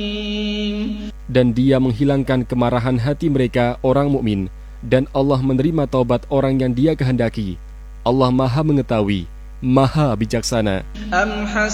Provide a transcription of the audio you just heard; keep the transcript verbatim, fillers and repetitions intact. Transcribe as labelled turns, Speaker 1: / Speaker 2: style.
Speaker 1: Dan Dia menghilangkan kemarahan hati mereka orang mukmin, dan Allah menerima taubat orang yang Dia kehendaki. Allah Maha mengetahui, Maha bijaksana.